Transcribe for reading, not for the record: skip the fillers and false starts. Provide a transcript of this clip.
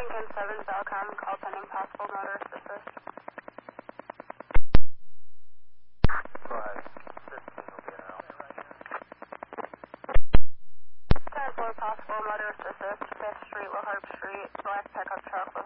Lincoln 7 Falcon, call pending possible motorist assist. Go ahead. 15 will be in route. 10-4 possible motorist assist, 5th Street, La Harpe Street, black pickup truck